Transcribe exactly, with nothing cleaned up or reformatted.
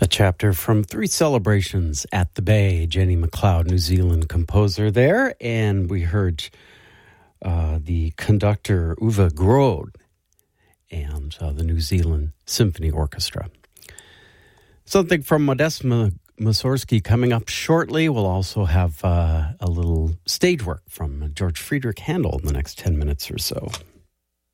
A chapter from Three Celebrations at the Bay. Jenny McLeod, New Zealand composer there. And we heard uh, the conductor Uwe Grode and uh, the New Zealand Symphony Orchestra. Something from Modest Mussorgsky coming up shortly. We'll also have uh, a little stage work from George Friedrich Handel in the next ten minutes or so.